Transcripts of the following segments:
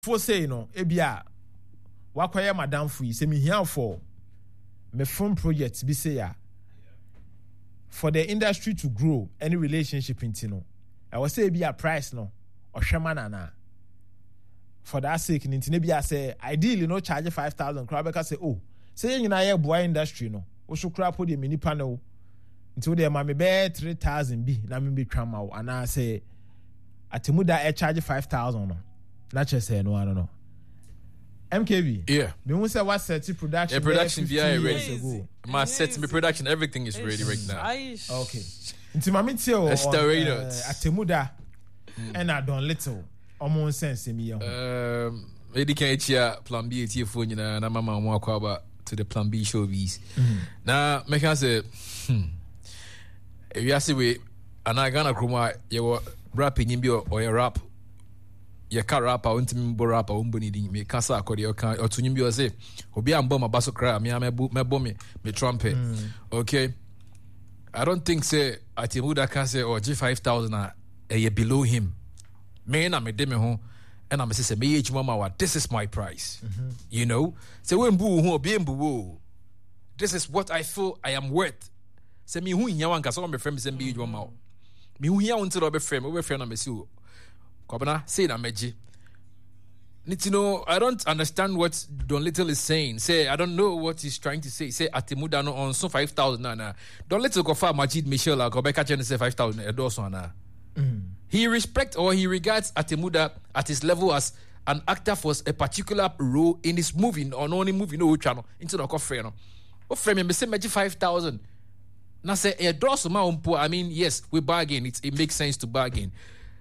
for say no ebia wakwaya madam fu yi say me here for me phone project be say ya for the industry to grow any relationship into no I was say be a price no or shamanana for that sake into maybe I say ideally no charge 5,000 crowd because say oh say you na boy industry no we should crap put the mini panel until they mami be 3,000 be na me be trama and I say Atemuda I charge 5,000 no not just say no I don't know MKB. Yeah. Me who say what set production? Yeah, production years ago. My set, my production, everything is ready right now. Okay. Nti mami tell Atemuda and I done little. Almost sense me yo. Edi kan etia plan B etia phone nyina na mama mo akwa to the plan B showbiz. Na me can say if you see we ana Ghana kroma ye rapping bi or rap ye ka rapper untimi mbo rapper umboni di me kasa akode oka otunyim bi o say obi ambo mabaso kra me mebo me trumpet. Okay, I don't think say Atemuda can say or G5,000 a below him me na me de me ho and I'm say me age mama what this is my price. You know, say when bu ho obi mbu this is what I feel I am worth. Say me hu nya wan kasa me frame say me age mama me hu nya until obe frame na me see Kobana say na meji. Need to know. I don't understand what Don Little is saying. Say I don't know what he's trying to say. Say Atemuda no on so 5,000 na. Don Little go for Majid Michel like Obeka Chen say 5,000 edoso na. He respects or he regards Atemuda at his level as an actor for a particular role in his movie or no movie no channel into the coffee no. What frame me say Majid 5,000. Na say edoso ma umpo. I mean yes we bargain. It makes sense to bargain.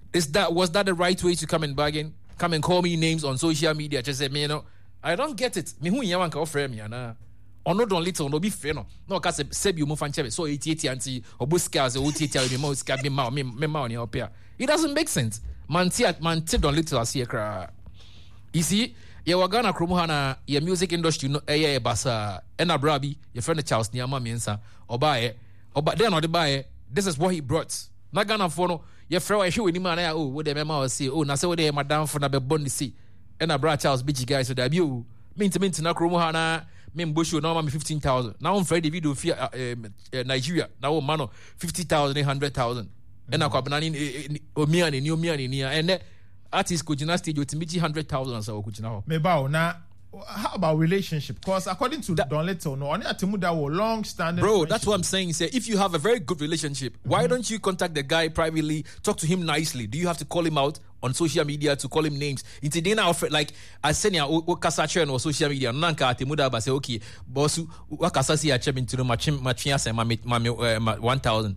Was that the right way to come and bargain? Come and call me names on social media. Just say me, you know, I don't get it. Me who yawan ka offer me ana. Ono Don Little no be fair no. No ka se you mo fan chebe so 88 anti obuska as 88 me mo ska me ma on here. It doesn't make sense. Man Don Little as here cra. You see, ye wagana kromuhana ye music industry no eye basa ena brabi ye friend Charles Niama miensa oba then or the buy this is what he brought. Na Ghana for no ye frɛ wa hwe wani ma na oh wo de mema o say oh na say wo de madam for na be bond see and bra Charles Bichi guys so da bi o mint na kromo ha na me mbosho na ma 15,000 na on Friday video fi Nigeria na wo ma no 50,000 100,000 and akwabana ni omiani ni and artist ko gina stage otimichi 100,000 so ko gina ho me ba o na. How about relationship? Because according to Don Little, no, only Atemuda were long-standing. Bro, that's what I'm saying. Say, if you have a very good relationship, why don't you contact the guy privately, talk to him nicely? Do you have to call him out on social media to call him names? Into dinner offer like I send ya o kasa on social media. Nanka Atemuda ba say okay, boss, wa kasa si ache into no machia say ma 1,000.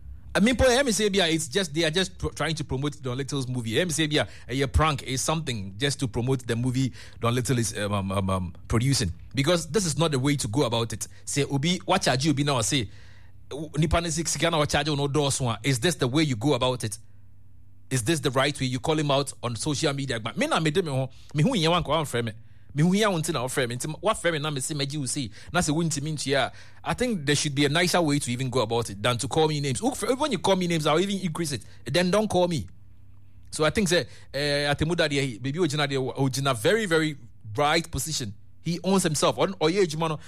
I mean, it's just they are just trying to promote Don Little's movie. A prank is something just to promote the movie Don Little is producing, because this is not the way to go about it. Say, Obi, what charge you be now? Say, Nipani 6 Ghana charge no doors one. Is this the way you go about it? Is this the right way? You call him out on social media. But me na me de me ho me hu yen wan ko frame me hu yen won na frame nti what frame na me say meji say na say won ntimi ntia. I think there should be a nicer way to even go about it than to call me names. When you call me names, I'll even increase it. Then don't call me. So I think say Atemuda baby Ojina very very bright position. He owns himself. On Oyejumano,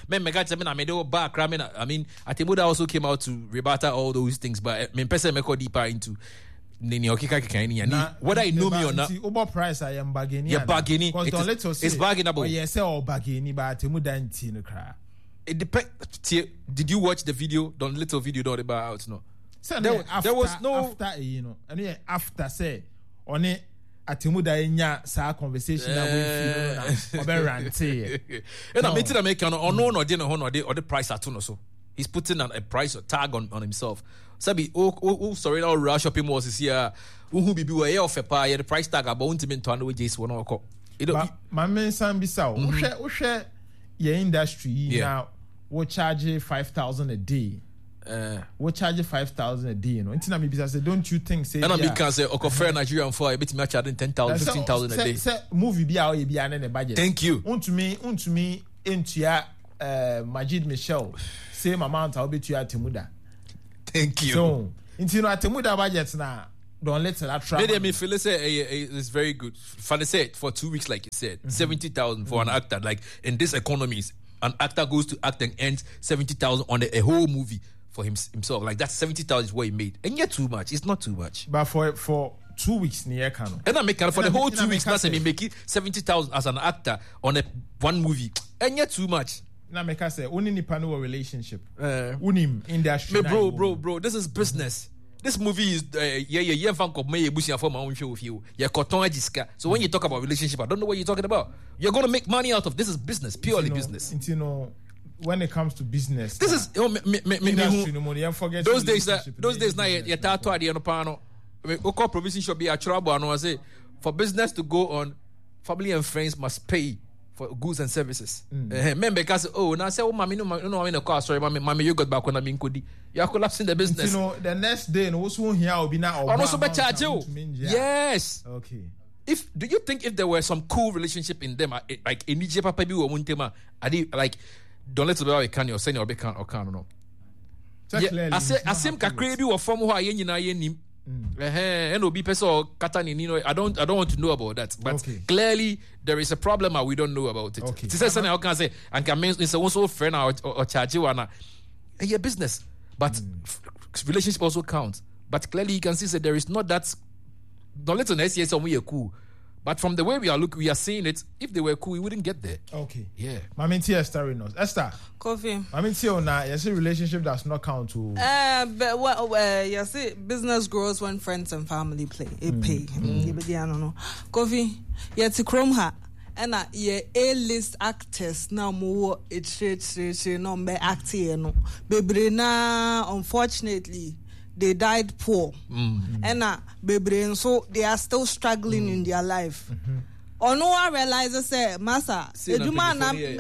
I mean, Atemuda also came out to rebut all those things, but me person me go deeper into whether you know me or not. Over price I am bargaining. You're bargaining. It's bargainable. Yes, or bargaining, but Atemuda in cry. It depends. Did you watch the video? Don Little video not about out no. There was no after you know, and after say on it. Atemuda enya sa conversation na we feel na oberante and I mean make no dey or the price at no so he's putting a price or tag on himself sabi sorry now rush shopping malls is here who be we offer pa the price tag about ultimate to we just one okọ my men san bisa wo hwe your industry now we charge 5,000 a day. We charge 5,000 a day, you know. Intina me bisa say, don't you think say? And I because say, okay, Nigerian for a bit me charging 10,000, 15,000 a day. Say movie be out be an budget. Thank you. Unto me into ya Majid Michel same amount I'll be to ya Atemuda. Thank you. So into Atemuda budget now. Don't let that try. Maybe I mean, Phyllis said it's very good. Fanny said for 2 weeks, like you said, 70,000 for an actor. Like in this economy, an actor goes to act and earns 70,000 on a whole movie for himself. Like that's 70,000 is what he made, and yet too much. It's not too much. But for 2 weeks near Kano, and I make for the whole 2 weeks. That's and he make it 70,000 as an actor on one movie, and yet too much. Now make us say only nipa no relationship. Unim industry. Bro, this is business. This movie is fan ko me ebusia for my own show with you. So when you talk about relationship, I don't know what you're talking about. You're going to make money out of this is business, purely business. You know, when it comes to business, this is forget those days now you tattoo at the pano. Oko provision should be a trouble and I say for business to go on, family and friends must pay for goods and services. Remember, because now say, oh, mommy, no, I'm in a car. Sorry, mommy, you got back when I'm in Kudi. You are collapsing the business. You know, the next day, no one here will be now. Also, be charge you. Yes. Okay. Do you think if there were some cool relationship in them, like in Nigeria, Papa, be woman tema, like don't let the can you send your can or can no? I say, crazy or from who I yen. And obi person katani nino. I don't want to know about that. But clearly there is a problem and we don't know about it. Okay. Say something I can say and can mean it's also friend or charge you and a business. But relationship also counts. But clearly you can see that there is not that. Don't let us say some we are cool. But from the way we are looking, we are seeing it. If they were cool, we wouldn't get there. Okay. Yeah. Mami Tia story knows. Esther. Coffee. Mami Tia na you see relationship does not count to. But you see business grows when friends and family play. It pay. I don't know. Coffee. Yet to Chrome ha. And A-list actors now more it's no be acting no. Bebre na unfortunately they died poor. And bebre so they are still struggling in their life. Or no one realizes say massa eduma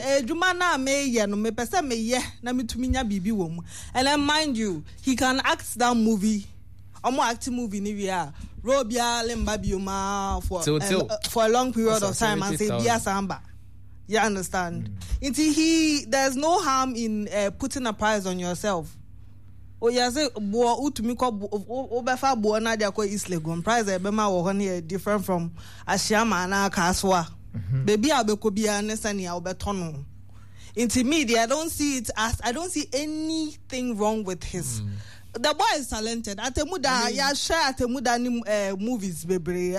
na me ye no me pese me ye na me tumi nya bibi wo mu. And then mind you, he can act that movie. Omo acting movie ni we are Robia lemba bioma for a long period of time and say bia samba. You understand? There's no harm in putting a price on yourself. Oh yeah, say bo utumi ko obefa bo na dia ko East Legon price e be ma wo ho na different from Ashiama na Kaswa. Baby abeko bia ne sani a obeto no. Into media, I don't see anything wrong with his. The boy is talented. Atemuda ya share Atemuda ni movies bebre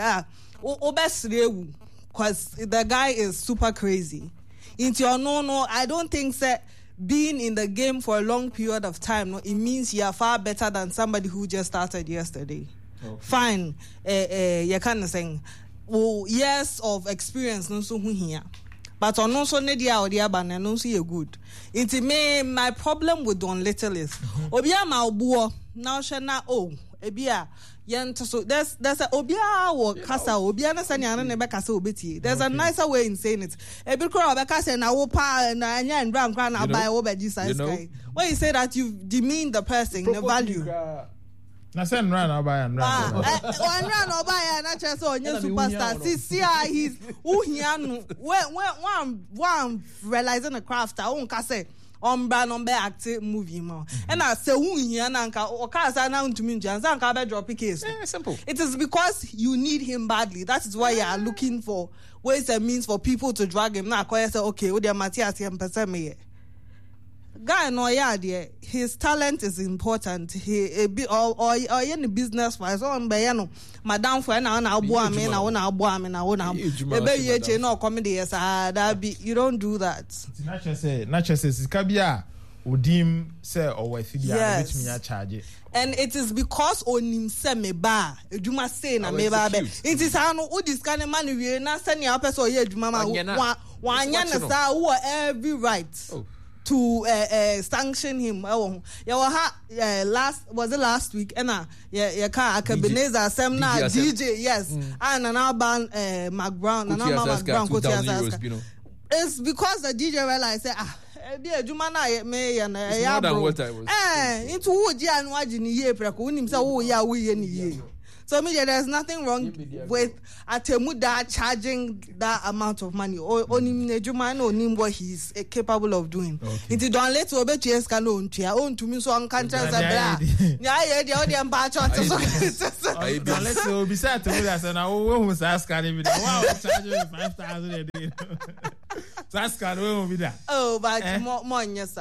obesrewu because the guy is super crazy. Into your no, I don't think that being in the game for a long period of time, no, it means you are far better than somebody who just started yesterday. Okay. Fine, you kind of saying, years of experience, no so here, but on also nedia or the abana, no so you're good. Into me, my problem with Don Little is, obia maubuo now shana ebia. So there's a obia or casa obia na sanya na nebe kasa obeti. There's a nicer way in saying it. Ebi kro obeka say na wo pa na anya and brown kra na buy obeji size guy. When you say that you demean the person, the value. Na say nra na buy and nra. Nra no buy na che so onye superstar. See he's uhia no. One realizing the craft I ka say number active movie more. And I say simple. It is because you need him badly. That is why you are looking for ways and means for people to drag him. Now I say okay, with Matthias guy no yeah, his talent is important. He or any business wise on no madam for na abo ame na no comedy yes that be you don't do that. Not just say sikabia odim say or wefibia which me charge. And it is because onim se me ba eduma say na me ba be it is no o this kind of man we na send your person ye eduma ma wanya na sa who every right to sanction him. Last week and Akabeneza Semna DJ yes and an ban McBrown and McBrown. It's because the DJ realized Jumana me and more than what I was into wood ya and watching ye preko him say oh yeah we any ye. So there's nothing wrong with Atemuda charging that amount of money. Or only what he's capable of doing. If you don't let to obey yes can own to me so on can't yeah, the audience batch on to don't let to be said to me that and I won't ask wow charging 5,000 a day. So ask will be that. Oh, but more yes.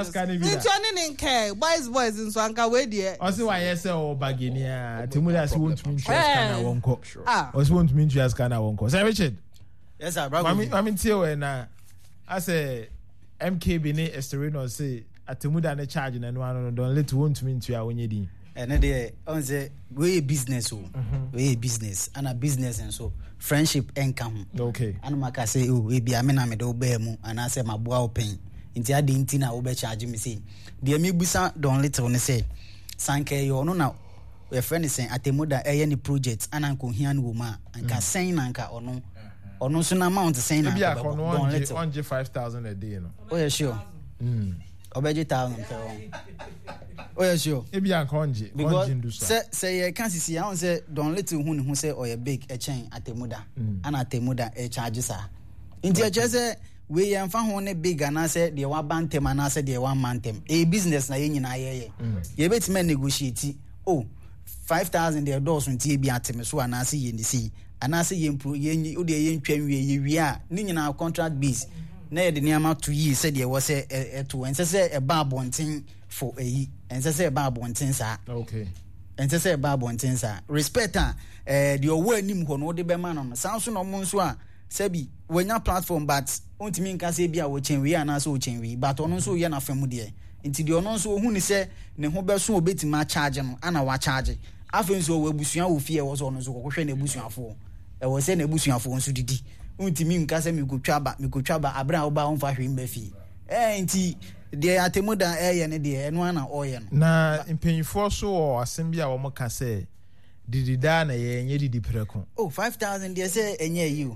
It's care. Boys in Swanka way dear. Also why yes or Baginia Timudas won't mean I won't call. Also won't mean you ask I won't call. Sir Richard. Yes, I mean till when I say MK Bene Esterino say Atimuda and charging and one don't let won't mean to when you did. And they on say we business we business and a business and so friendship income. Okay. And maka say we be amena me do be mu and I say my boa open. Inti adi inti na obe charge me say. The me busa don little ne say sanke yo no na we friend is saying Atemuda any project and anko hian woma anka saying anka ono so na amount saying na on 5,000 a day no. Oh yeah sure. Obeje 1,000 per one. Oh yeah sure. Ebi ankonje because say can see I say don little who say or big a chain Atemuda and Atemuda a charge sa. Inti a say we yan fa ho ne big and I say the one bantem and I say the one mantem. A business na yin na ye. Ye betime negotiate. Oh 5,000 the doors until be atem so and I see yin see. And I say yin pro yin o de yin twan we a ni nyina contract base. Na ye de niam 2 years said there was a to and say a bar bontin for a and say a bar bontin sa. Okay. And say a bar bontin sa. Respect the word nim ho no de be man on. Sound so no mo so a sebi when your platform but ontimi nka say bia wo chen we ana so chen we but ono so ye na famu de nti de ono so hu ni say ne ho be so obetima charge no ana wa charge afen so wo abusua wo fie wo so ono so kokhwe na abusuafo e wo say na abusuafo nso didi ontimi nka say mi go twaba abra wo ba on fa hwe mba fi nti de Atemuda ye ne de eno ana oye no na impanyifo so o asem bia wo mo ka say didida na ye nye didi preko 5,000 de say enye you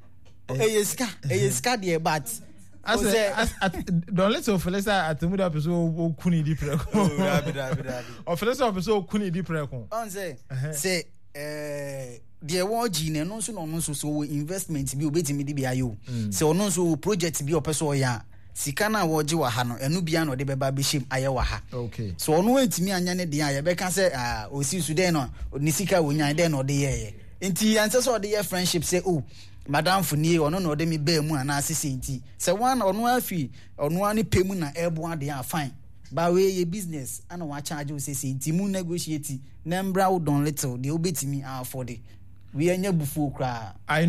Eyeska de but I don't let so Felisa Atemuda person kuni di preko. O Felisa person kuni di preko. On say the word gene no so investment bi obetimi di bia yo. Say ono so project bi opeso ya. Sika na woji wa ha no enu bia no de beba be shim aye wa ha. Okay. So ono entimi anya ne de ya be kan say osi su den no ni sika wonya den no de ye. Enti anse so de ye friendship say Madam Funie ono no de me be mu ana asese nti se one ono afi ono ani pemu na ebo ade a fine ba we ye business ana wa charge we say nti mu negotiate na mbra wo don little de obetimi afford it we anya bufu kra. I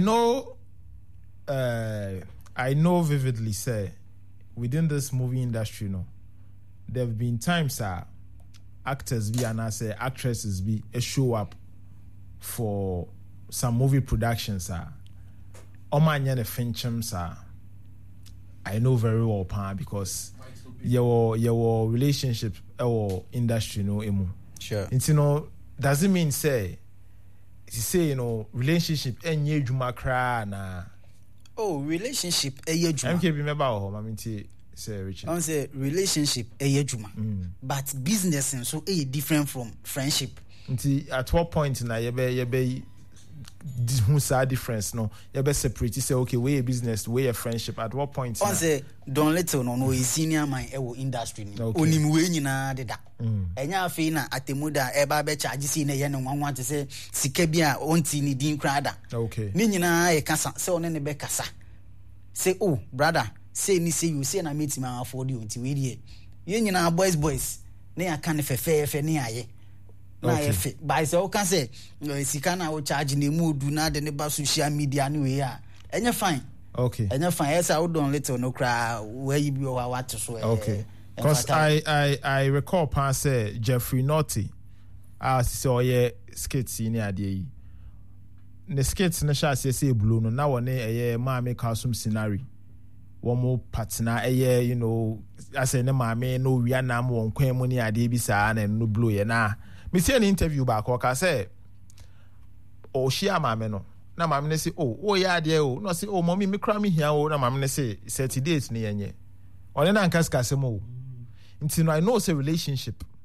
know vividly say within this movie industry there have been times actors be and I say actresses be a show up for some movie productions Omanya the Fincham I know very well because your relationship or industry emu. Sure. It's doesn't mean say relationship enye juma kra na. Oh, relationship eye juma. MK remember mamiti say Richard. I say relationship eye juma. But business and so different from friendship. At what point na yebe who's our difference no you better separate say okay we a business we a friendship at what point on say don't let no is senior man e industry ni onim we nyina deda enya afi na Atemuda e ba be charge si na ye no nwanwa te say sika bia onti ni din krada okay ni nyina e kasa say one ne be kasa say oh brother say ni say you say na meet me afford you onti we die ye nyina boys na ya kan fe ne aye na efe by say o can say sika na o charge na mu du na de ne ba social media ni we ya enye fine okay enye fine yes I don little no cry where you be o what so okay because I recall pan say Jeffrey Naughty so ye skits ni ade yi ne skits na sha say blue no na wone eye maame kasum scenario one more partner I say ne maame no wi anam won kwan mu ni ade bi saa na no blue ye na me see an interview back or say share maame no na maame ne say ya ade no say mommy me kra me hia na maame ne say 30 days ne yenye one na nkaska sem nti no I know say relationship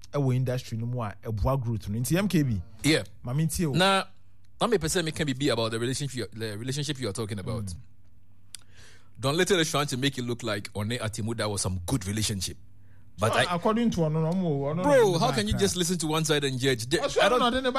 ɛwɔ industry no mu a ɛboa growth no nti MKB yeah mame ntie o na me person me can be about the relationship you are talking about. Don Little is trying to make it look like One Atimuda was some good relationship. But according to bro, how can you just listen to one side and judge? I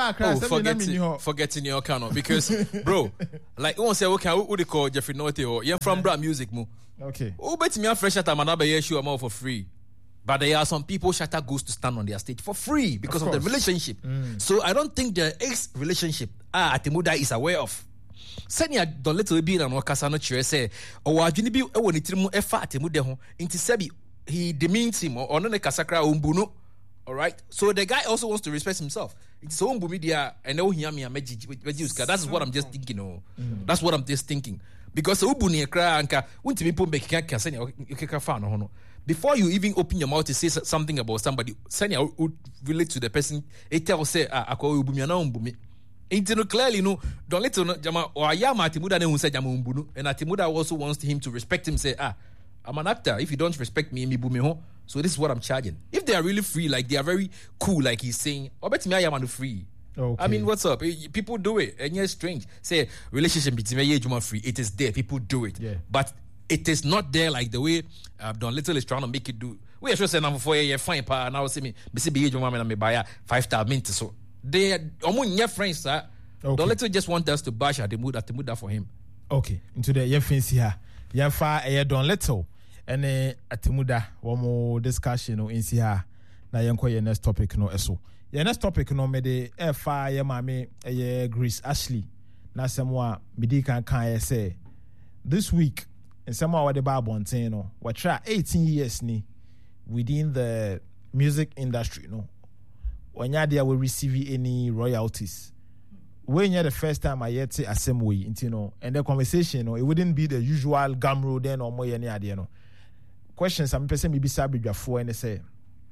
don't forgetting your canon because bro, like you won't say okay, who they call Jeffrey Norte or you're from Bra Music mo. Okay. Who bet me a fresh at Manaba issue I'm all for free. But there are some people Shatta goes to stand on their stage for free because of the relationship. So I don't think the ex relationship Atimuda is aware of. Senya Don Little be na no kasa no chere say o adwene bi e woni tirimu e fa Atimude ho nti sebi he demeans him or no kasakra umbunu. All right. So the guy also wants to respect himself. It's so umbumidia and no hear me that's what I'm just thinking. That's what I'm just thinking. Because ubuni ekra anka untimi po make kan senya okeka fa no ho. Before you even open your mouth to say something about somebody, senya would relate to the person. It tell say akọ ubumi na umbumi. Intino clearly no Don Little jama or ayama Atimuda ne hu say jama umbunu and Atimuda also wants him to respect him say I'm an actor. If you don't respect me, so this is what I'm charging. If they are really free, like they are very cool, like he's saying, I bet me I am free. Okay. I mean, what's up? People do it, and it's strange. Say relationship between me and free. It is there. People do it, but it is not there like the way Don Little is trying to make it do. We are sure saying I'm for a fine pa. Now see me be age woman and me buy 5 minutes. So they are almost friends, sir. Okay. Don Little just want us to bash Atimuda for him. Okay, into the your friends here. Yɛmfa Don Little ɛne Atimuda wɔn discussion no nsi ha na yɛnkɔ yɛ next topic no ɛso. Yɛ next topic no mede ɛfa yɛ maame ɛyɛ Grace Ashley na asɛm a mede kan yɛ sɛ this week nsɛm a wɔde ba abɔnten no wɔtwerɛ 18 years ni within the music industry no wɔnyɛ adeɛ a wɔ receive any royalties. When you're the first time I yet say assembly, you know, and the conversation, it wouldn't be the usual gumroad then or more any idea. No questions. Some person maybe sabi before and they say,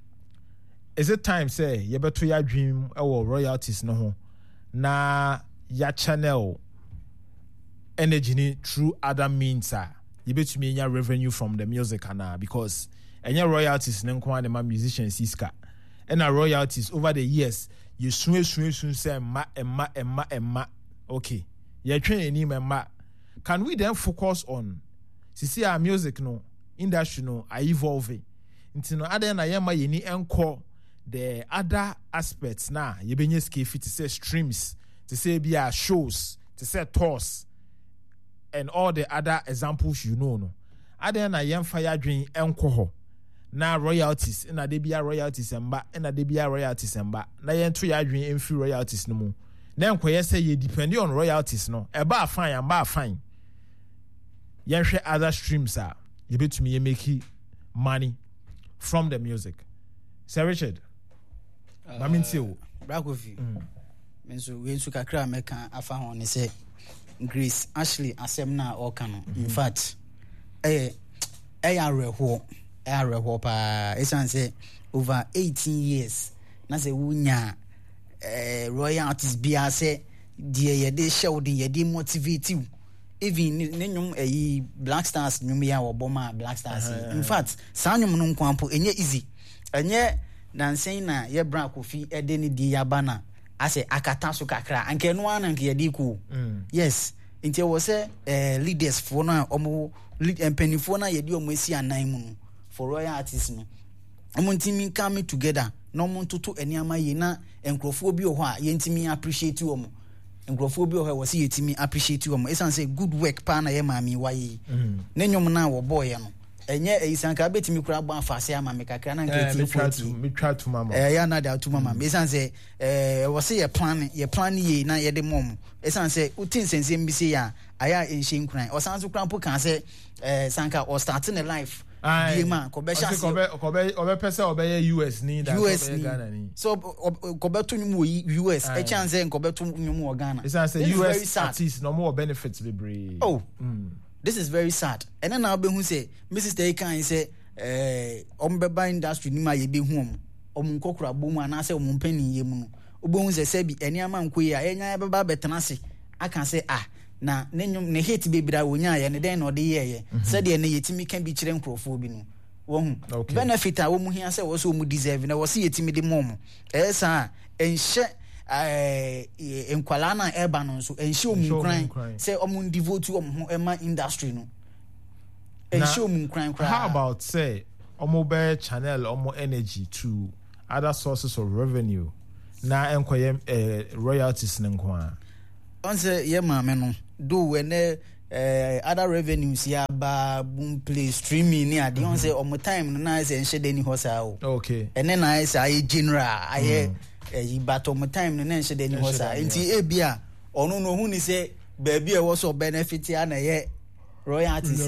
is it time say you better your dream or royalties no na your channel energy through other means you bet me your revenue from the music because and your royalties no one my musicians iska and our royalties over the years. You soon say ma. Okay. You're training him ma. Can we then focus on see our music no industry no are evolving? Into no other na yema yeni encore the other aspects na you be fit to say streams, to say be shows, to say tours, and all the other examples you know no. Other na yem fire dream encore. Na royalties na de bia royalties emba na de bia royalties emba na yento ya adwen emfi royalties no mu na enkoye say ye depend on royalties no eba fine amba fine yenhwe other streams you betumi ye make money from the music. Sir Richard maminti o brakofi menso we nsu kakra meka afa ho ne say Grace Ashley asem na oka no in fact reho pa esan say over 18 years na say wunya royalties bia say die ye de show de ye de motivate you even nenyum Black Stars nyum ya oboma Black Stars in fact sa nyum no nkwampo enye easy enye nansen na ye bra kofi ede ne di yaba na ase akata so kakra anke no an anke ye di ku yes nti wo say leaders for na omo empanifo na ye di omo esi anan mu no for royalties no omo ntimi come together no omo toto eniama ye na enkrofo bi ho a ye ntimi appreciate omo enkrofo bi ho a wo se ye ntimi appreciate omo esan say good work pa na ye maami waye na nyom na wo boy no enye eisanka betimi kura gba afase ama me kakra na nke me try to mama ya na da to mama esan say wo se ye plan ye na ye de mom esan say utin sense mbi se ya aya enhye nkran o san so kran po kan say sanka or starting a life Diema kobe pese obe US ni da Ghana ni so kobe to nyum US e chance kobe to nyum Ghana esan say US artists no more benefits libre this is very sad. And then I'll be who say, Mrs. Dekan say, Ombeba industry ni ma ye be home. Omunkokura boom and I say Omumpeni yemu. Obon say sebi any man queer, enya baba betanasi. I can say na nenyum ne hate baby da wonya ye ne den no de ye. Said ye ne yetimi can be children crofo bi no. Wohu benefit a wo mu hia say wo so mu deserve na wo se yetimi de mom esa enhye enkwala na eba no so enhye omunkran say omu devote omu ema industry no enhye omunkran kra. How about say omu be channel omu energy to other sources of revenue na enkoye royalties nkwa on say ye maame no do when other revenues ya ba boom play streaming ni ade on say omu time no na say enhye deni hosa o okay and then I say general aye but omu time no na enhye deni hosa enti ebia ono no hu ni say baby e wo so benefit ya na ye royalties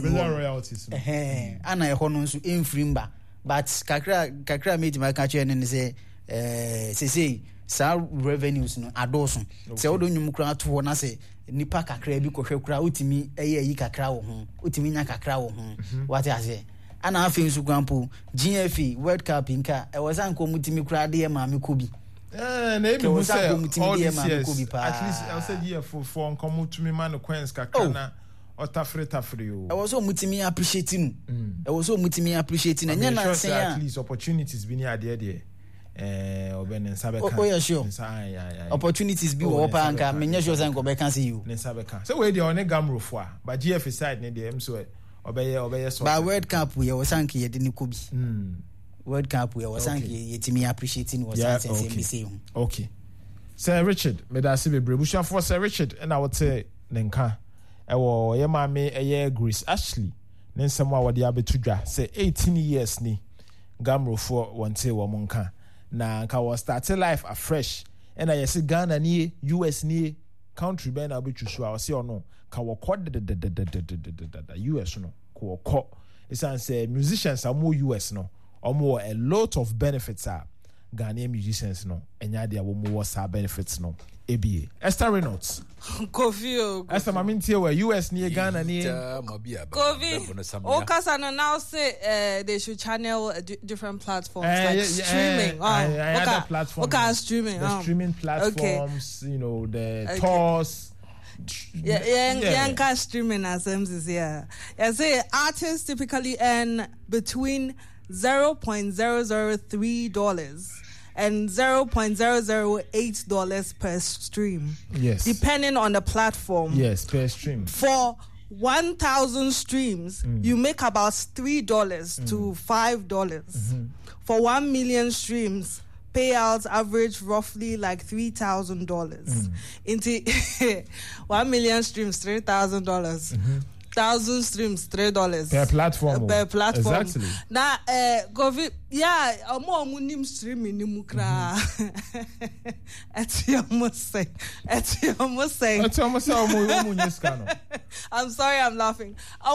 ana e ho no nso enfrimba but kakra meet my catch and say say sa revenues no adoso say odo nyum kra to na say nipa kakra bi kohwe kra utimi yi kakra wo ho utimi nya kakra wo ho what I say ana afi nsu kwampo GFA World Cup inka e was anko mutimi kra de ma me ko bi na emi hu say all this years at least I said here for nkomo tumi man coins kakra na otafre o. I was so mutimi appreciating. I was so mutimi appreciating. And na say at least opportunities bi ni ade there. Oben nsabeka. Oh yeah sure. Opportunities bi wo pa anka menye sure say nko be can see you. Nsabeka. So we dey on gamro fo a, but GF side ne dey so obeye so. But World Cup we was anka ye de ni ko bi. World Cup we was anka ye timi appreciating was anka say say. Okay. Sir Richard, me da se bebre busha for Sir Richard and I would say nenka ewo ye maame eye Grace Ashley ne nsɛm a wɔde abetudwa sɛ 18 years ni gamrofo wɔnte wɔ monka na nka wɔ start life afresh ɛna yɛse Ghana ni US ni country bɛn na betu so a wɔse ɔno ka wɔkɔ de US no ko wɔkɔ esan sɛ musicians a mo US no ɔmo a lot of benefits a Ghanaian musicians no enya de a wɔn wɔ sa benefits no ABA. Esther Reynolds. Kofi. Esther Mamintie were US near Ghana near. Kofi. Okasano now say they should channel different platforms like streaming. Other platforms. Okay, streaming. The streaming platforms, you know, the tours. Yeah, streaming as yeah. I say artists typically earn between $0.003 and $0.008 per stream. Yes. Depending on the platform. Yes, per stream. For 1,000 streams, you make about $3 to $5. For 1 million streams, payouts average roughly like $3,000. Into 1 million streams, $3,000. 1,000 streams, $3 per platform. Per platform. Exactly. Now, COVID, yeah, more munim streaming ni mukra. I'm sorry, I'm laughing.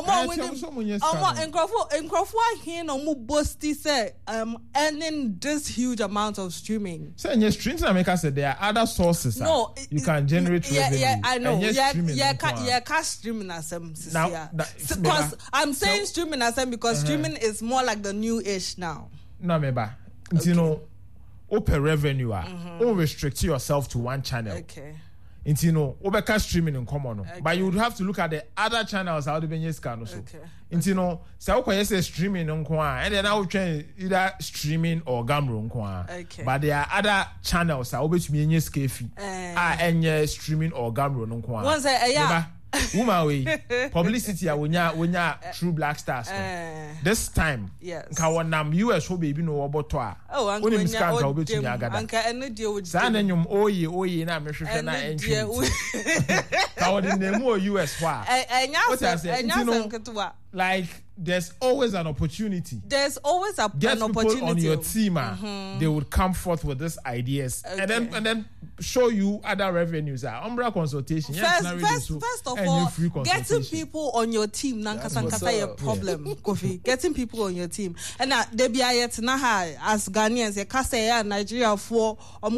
Earning this huge amount of streaming. So, in your streams, America said there are other sources. No, you can generate revenue. Yeah, I know. Yeah, can't streaming as because I'm saying streaming as because streaming is more like the new ish now. No, meba. You know, open revenue. Don't restrict yourself to one channel. Okay. You know, obeka streaming in common. Okay. But you would have to look at the other channels how the benefits can also. Okay. You know, so okay, say streaming on and then I will try either streaming or gamro on. Okay. But there are other channels that always mean skefi. And streaming or gamro on. Once yeah. Woman way publicity wonya True Black Stars this time yes nka wonam US ho baby no oboto a woni miska nka obetumi agada anka eno die wo sa na nyum oye na mehwehwe na entwe ka wodi nemu US ho a enya like there's always an opportunity. There's always an opportunity. People on your team, they would come forth with these ideas and then show you other revenues. Umbrella consultation. First of all, getting people on your team nankasa a problem. Kofi, getting people on your team. And they be as Ghanaians, they can say Nigeria for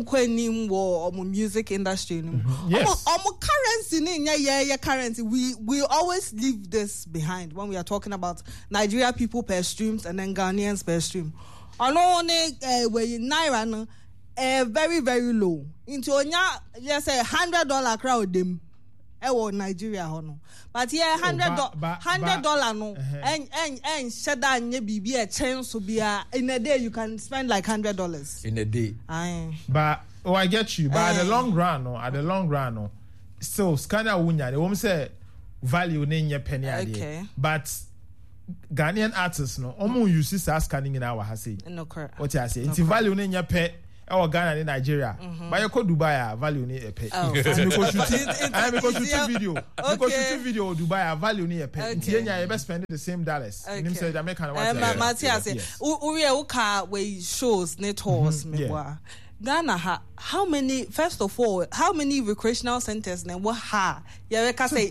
music industry. Yes. Currency. We always leave this behind when we are talking about Nigeria people per streams and then Ghanaians per stream. I know Naira no very very low. Into onya let's say $100 crowd them ewo Nigeria ho no but here $100 no and shut down ye bibi a chance to be in a day you can spend like $100 in a day. But I get you. But at the long run, still scanner wunya. They won't say value in your penny idea. But Ghanaian artists no, omu use this scanning in our hasi. No correct. What I say, it's value in your pet. Our Ghana in Nigeria, but you could Dubai value near a pet. I'm because shoot video. Because shoot video Dubai value near a pet. Tienya you best spend the same dollars. Him say Jamaican what. Matthias, Uriya uka we shows net horse me wa. Ghana how many recreational centers na what ha ya ka say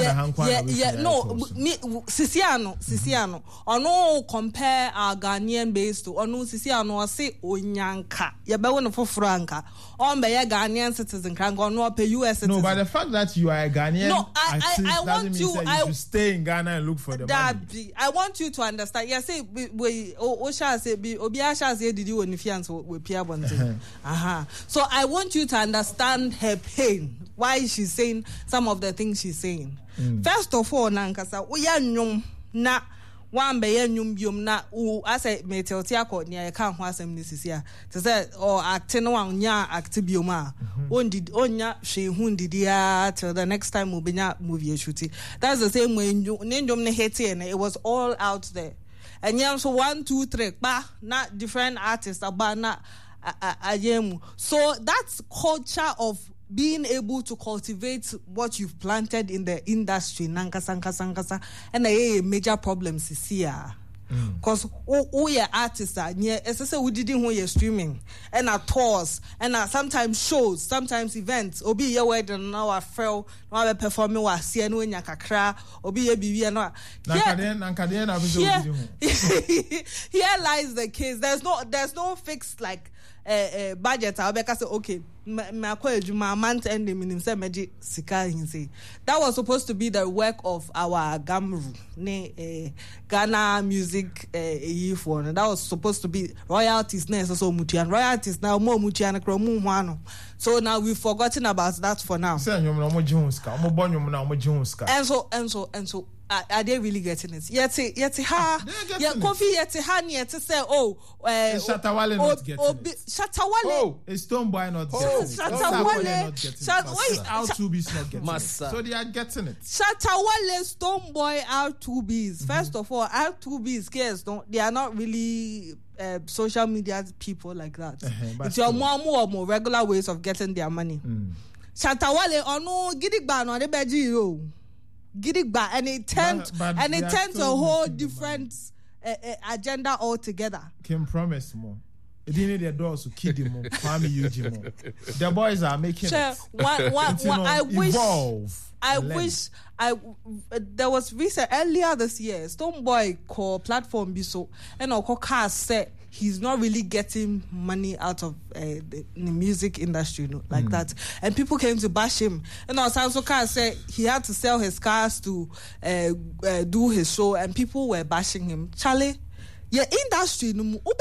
no me Sisiano ono compare our Ghanaian base to ono Sisiano say onyanka ya be won for franca on be Ghanaian citizen can go no pay US citizen. No, but the fact that you are a Ghanaian I want you to stay in Ghana and look for the money. I want you to understand. You say we Osha say obi Asha say did you onifiance we Pierre Bonte. So I want you to understand her pain, why she's saying some of the things she's saying. First of all, nankasa we are nyum na one be nyum biom na I say meteotia ko nya ka ho asem ni sisia to say or acting one nya act bioma onya hwe hu ndidia till the next time we benya movie shooting. That's the same way nyum ne hate and it was all out there. And yeah, so 1 2 3 ba na different artists about na so that's culture of being able to cultivate what you've planted in the industry nankasa and a major problem is here because we are artists we didn't hear streaming and our tours and sometimes shows, sometimes events obi ye wedding now I fell now performing was see no nya kakra obi ye bibi no here lies the case. There's no fixed like budget. I'll be say okay my month ending minim say meji sika hinse. That was supposed to be the work of our Gamru Ghana music and that was supposed to be royalties so mutian royalties now more mutian kromu hwano. So now we've forgotten about that for now. And so are they really getting it? Yeti ha Kofi yeti ha ni yeti say Shatawale not getting it. Shatawale. Oh, is Stonebwoy not getting it. Shatawale not getting it. R2B's not getting it. So they are getting it. Shatawale, Stonebwoy, R2B's. First of all, R2B's kids they are not really social media people like that. It's your more regular ways of getting their money. Shatawale no gidigba no adebeji yo. Gidigba and it turned to a whole different agenda altogether. Can promise more. It didn't need the doors to kid him more. The boys are making it. There was recent earlier this year, Stonebwoy called platform Biso and Okoka said he's not really getting money out of the music industry, like that. And people came to bash him. And Osansoka said he had to sell his cars to do his show, and people were bashing him. Charlie, your industry,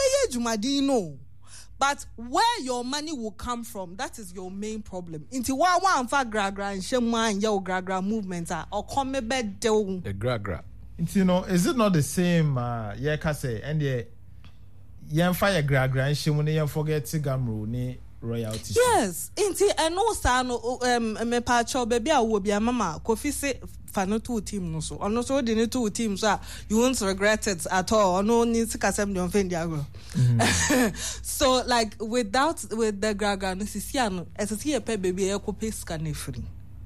but where your money will come from, that is your main problem. Into one for Gragra and Shema and your Gragra movements are or come bed the Gragra. Is it not the same? Say and fire Gragra and Shema and forget Gamru ni royalty. Yes, and no me pacho baby I will be a mama Kofi say no two team no so no so the two teams you won't regret it at all no need to assembly on Fendiago. So like with the Graga no sisiano as a see baby e ko pay scan free.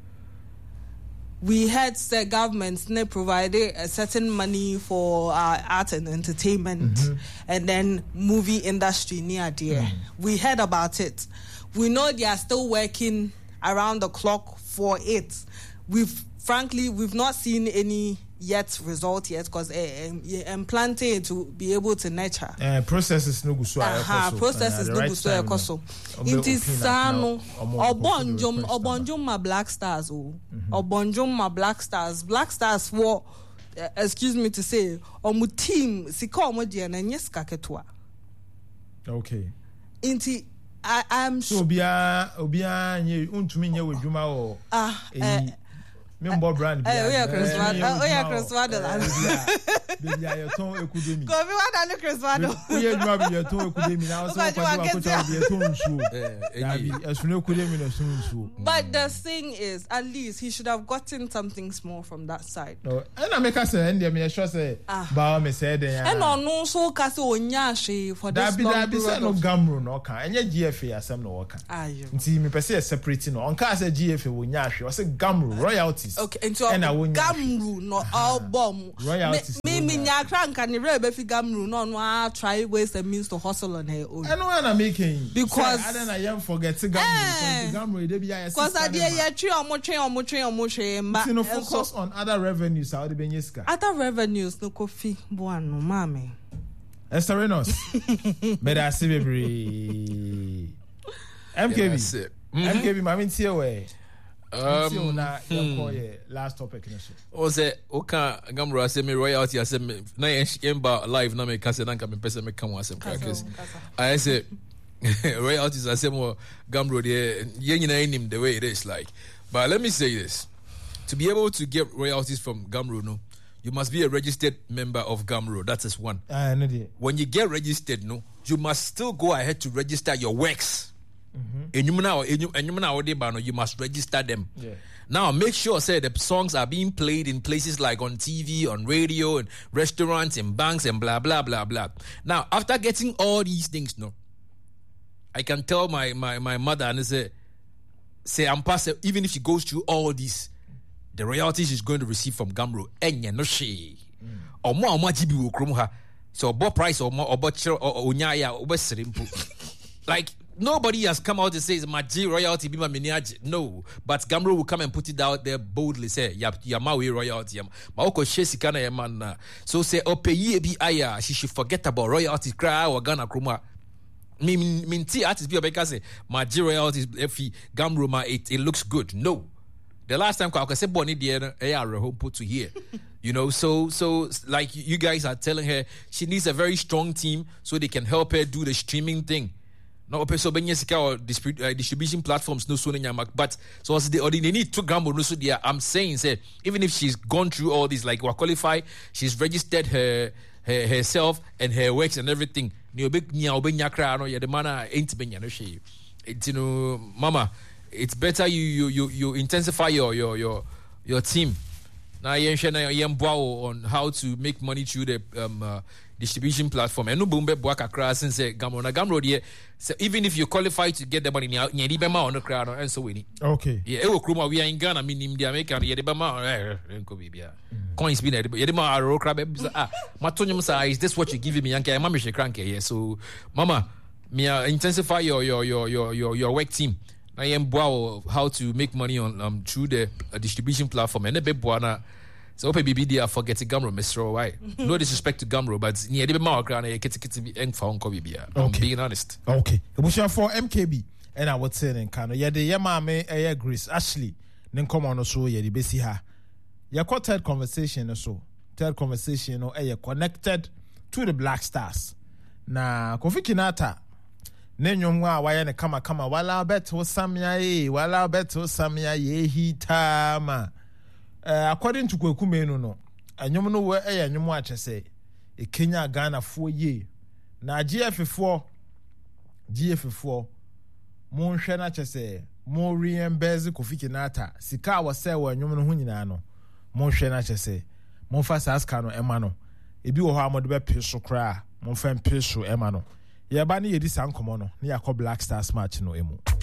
We had the government provided a certain money for art and entertainment and then movie industry near there. We heard about it. We know they are still working around the clock for it. Frankly, we've not seen any result yet because implanting it to be able to nurture. Processes no go so. Processes no go so ekoso. Inti sano obonjom ma Black Stars obonjom ma Black Stars. Black Stars for excuse me to say omu team sika omo dia na nyeska ketwa. Okay. Inti I'm so obia nye untumi nye wedwuma o Member brand. Chris Wado. Baby, I told Ekudemi. Go be one and Chris Wado. We are not your told Ekudemi now. So I But the thing is, at least he should have gotten something small from that side. No, and I make us say, and I sure say, Baum said, and no so caso onyashi for this long period of Gamro no can, and yet GFA as some no worker. See me per se separating on cars a GFA onyashi or say Gamro royalties. Okay, and so Gamro no all bomb royalties. Me nyakran can never be Gamro no try ways and means to hustle on her own. I know what I'm making because I don't know forget to Gamro because I did tree or moche focus on other revenues. How the Benyeska other revenues no coffee buano mame. Esther Reynolds, but I see every MKB. MKB, my means here way. Last topic. O say Oka Gamro say me royalty. I say me na yemba live na me kase na me person me come asem crackers. I say royalties. I say more Gamro the yenina him the way it is like. But let me say this: to be able to get royalties from Gamro, no, you must be a registered member of Gamro. That is one. When you get registered, no, you must still go ahead to register your works. And you must register them. Yeah. Now make sure say the songs are being played in places like on TV, on radio, and restaurants, and banks, and blah blah blah blah. Now after getting all these things, no, I can tell my mother and say I'm past. Even if she goes through all this, the royalties she's going to receive from Gamro, no she or more jibi will chrome her. So both price or more or unyaya or like. Nobody has come out to say my G royalty be my miniature. No, but Gamro will come and put it out there boldly. Say, Yamawi royalty. Maoko Shesikana Yamana. So say, Opeye bi aya. She should forget about royalty. Cry or Ghana Kruma. Minti artist be because say my G royalty. If Gamro ma it looks good. No, the last time I said Bonnie dear home put to here. You know, so like you guys are telling her, she needs a very strong team so they can help her do the streaming thing. No, so distribution platforms no so but so as they need to gamble no so there. I'm saying say even if she's gone through all this like we qualify, she's registered herself and her works and everything. The man ain't been she. You know, Mama, it's better you intensify your team. Now on how to make money through the distribution platform. And no boombe boaka crass and say Gamro there. So even if you qualify to get the money, you need on the crowd and so we. Okay. Yeah, we are in Ghana, meaning the American Yedibama. Coins been at Yedima crab. Matonium size, this what you giving me, Yankee, Mammy Cranky. Yeah, so Mama, me intensify your work team. I am how to make money on through the distribution platform and the Bebuana. So open BBD forgetting Gamro, Mr. Why? No disrespect to Gamro, but near the Mount Crown, I get to end for Uncle Bibia. I'm being honest. Okay. We shall for MKB and I would say in Kano. Yeah, the Yamame Air Greece, Ashley, then come on so yeah, the Bessiha. Yeah, quite third conversation or so. Third conversation or air connected to the Black Stars. Na Kofi Kinata. Nenyomwa wayane kama wala beto samya ye hitama. According to Kwekumenu no anyom no we anyom ache say e Kenya Ghana 4 ye na GF4 mo nhwe na ache say mo reimburse Kofi Kinata sika wa say wa anyom no ho nyina no mo nhwe na ache say mo fa saska no ema no ebi wo ho amode be peso kra mo fa peso ema no ye ba ne ye di sankomo no ne yakọ Black Stars match no emu